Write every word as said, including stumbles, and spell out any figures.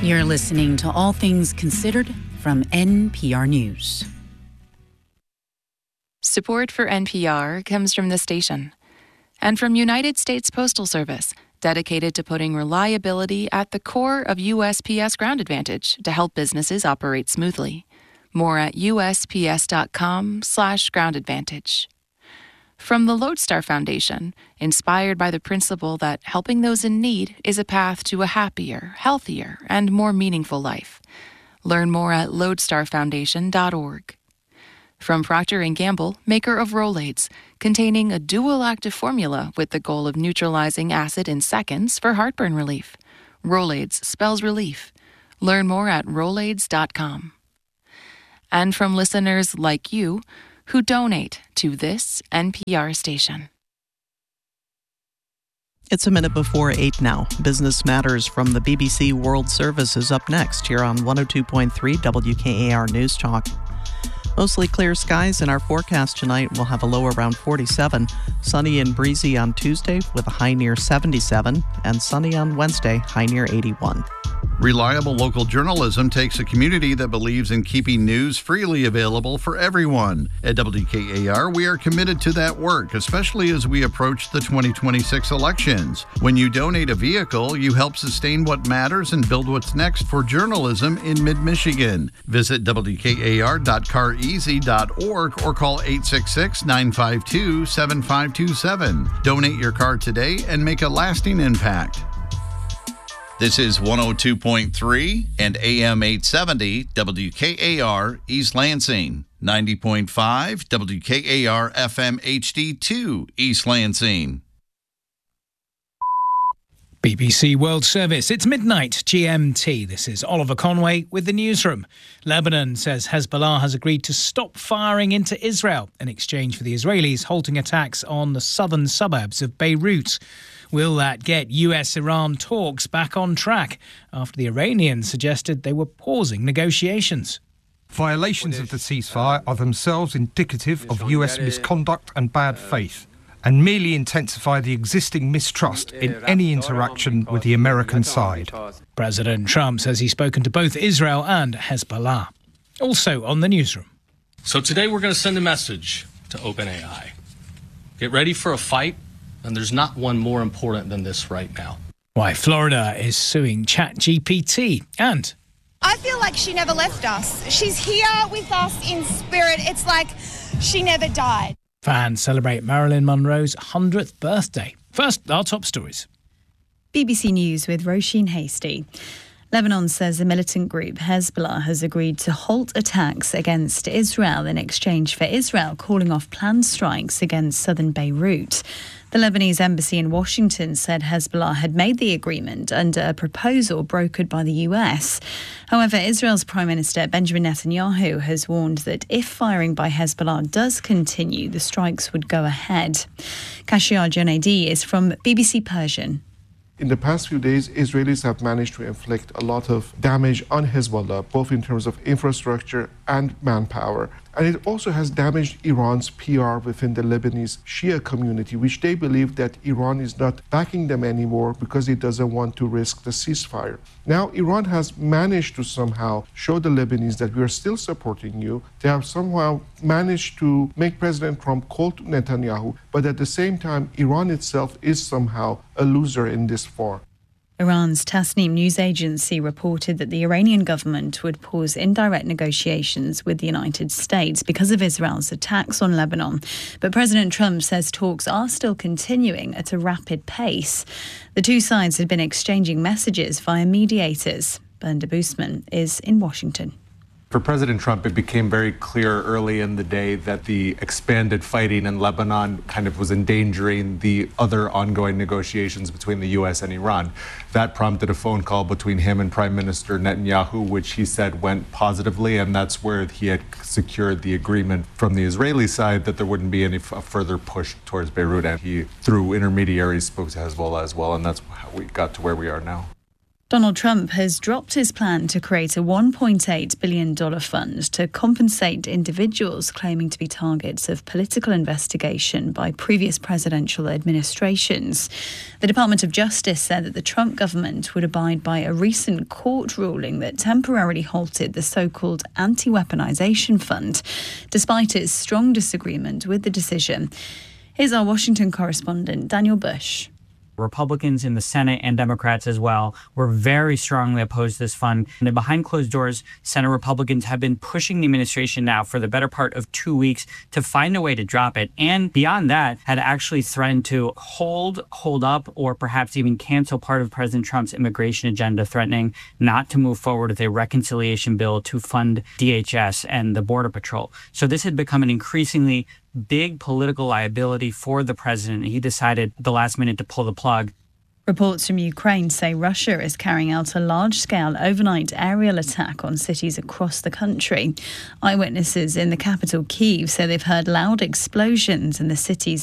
You're listening to All Things Considered from N P R News. Support for N P R comes from the station and from United States Postal Service, dedicated to putting reliability at the core of U S P S Ground Advantage to help businesses operate smoothly. More at usps.com slash ground advantage. From the Lodestar Foundation, inspired by the principle that helping those in need is a path to a happier, healthier, and more meaningful life. Learn more at lodestar foundation dot org. From Procter and Gamble, maker of Rolaids, containing a dual active formula with the goal of neutralizing acid in seconds for heartburn relief. Rolaids spells relief. Learn more at rolaids dot com. And from listeners like you who donate to this N P R station. It's a minute before eight now. Business Matters from the B B C World Service is up next here on one oh two point three W K A R News Talk. Mostly clear skies in our forecast tonight. We'll have a low around forty-seven. Sunny and breezy on Tuesday with a high near seventy-seven. And sunny on Wednesday, high near eighty-one. Reliable local journalism takes a community that believes in keeping news freely available for everyone. At W K A R, we are committed to that work, especially as we approach the twenty twenty-six elections. When you donate a vehicle, you help sustain what matters and build what's next for journalism in mid-Michigan. Visit W K A R dot car easy dot org or call eight six six, nine five two, seven five two seven. Donate your car today and make a lasting impact. This is one oh two point three and A M eight seventy W K A R East Lansing, ninety point five W K A R F M H D two East Lansing. B B C World Service, it's midnight G M T. This is Oliver Conway with the newsroom. Lebanon says Hezbollah has agreed to stop firing into Israel in exchange for the Israelis halting attacks on the southern suburbs of Beirut. Will that get U S Iran talks back on track after the Iranians suggested they were pausing negotiations? Violations of the ceasefire are themselves indicative of U S misconduct and bad faith, and merely intensify the existing mistrust in any interaction with the American side. President Trump says he's spoken to both Israel and Hezbollah. Also on the newsroom. So today we're going to send a message to OpenAI. Get ready for a fight, and there's not one more important than this right now. Why Florida is suing ChatGPT, and I feel like she never left us. She's here with us in spirit. It's like she never died. Fans celebrate Marilyn Monroe's one hundredth birthday. First, our top stories. B B C News with Roisin Hasty. Lebanon says the militant group Hezbollah has agreed to halt attacks against Israel in exchange for Israel calling off planned strikes against southern Beirut. The Lebanese embassy in Washington said Hezbollah had made the agreement under a proposal brokered by the U S. However, Israel's Prime Minister Benjamin Netanyahu has warned that if firing by Hezbollah does continue, the strikes would go ahead. Kashia Jonaidi is from B B C Persian. In the past few days, Israelis have managed to inflict a lot of damage on Hezbollah, both in terms of infrastructure and manpower. And it also has damaged Iran's P R within the Lebanese Shia community, which they believe that Iran is not backing them anymore because it doesn't want to risk the ceasefire. Now, Iran has managed to somehow show the Lebanese that we are still supporting you. They have somehow managed to make President Trump call to Netanyahu, but at the same time, Iran itself is somehow a loser in this war. Iran's Tasnim news agency reported that the Iranian government would pause indirect negotiations with the United States because of Israel's attacks on Lebanon. But President Trump says talks are still continuing at a rapid pace. The two sides have been exchanging messages via mediators. Belinda Boosman is in Washington. For President Trump, it became very clear early in the day that the expanded fighting in Lebanon kind of was endangering the other ongoing negotiations between the U S and Iran. That prompted a phone call between him and Prime Minister Netanyahu, which he said went positively, and that's where he had secured the agreement from the Israeli side that there wouldn't be any f- further push towards Beirut. And he, through intermediaries, spoke to Hezbollah as well, and that's how we got to where we are now. Donald Trump has dropped his plan to create a one point eight billion dollars fund to compensate individuals claiming to be targets of political investigation by previous presidential administrations. The Department of Justice said that the Trump government would abide by a recent court ruling that temporarily halted the so-called anti-weaponization fund, despite its strong disagreement with the decision. Here's our Washington correspondent, Daniel Bush. Republicans in the Senate and Democrats as well were very strongly opposed to this fund. And behind closed doors, Senate Republicans have been pushing the administration now for the better part of two weeks to find a way to drop it. And beyond that, had actually threatened to hold, hold up, or perhaps even cancel part of President Trump's immigration agenda, threatening not to move forward with a reconciliation bill to fund D H S and the Border Patrol. So this had become an increasingly big political liability for the president. He decided at the last minute to pull the plug. Reports from Ukraine say Russia is carrying out a large-scale overnight aerial attack on cities across the country. Eyewitnesses in the capital, Kyiv, say they've heard loud explosions in the city's